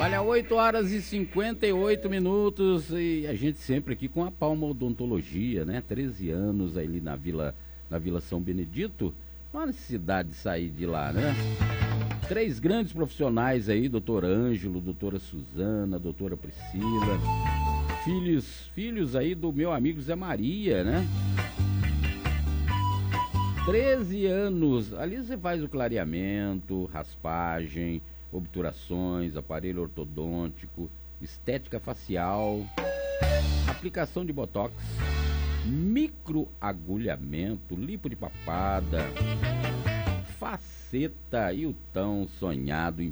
Olha, 8 horas e 58 minutos e a gente sempre aqui com a Palma Odontologia, né? 13 anos ali na Vila São Benedito. Não há necessidade de sair de lá, né? 3 grandes profissionais aí, doutor Ângelo, doutora Suzana, doutora Priscila. Filhos aí do meu amigo Zé Maria, né? 13 anos. Ali você faz o clareamento, raspagem, obturações, aparelho ortodôntico, estética facial, aplicação de botox, microagulhamento, lipo de papada, faceta e o tão sonhado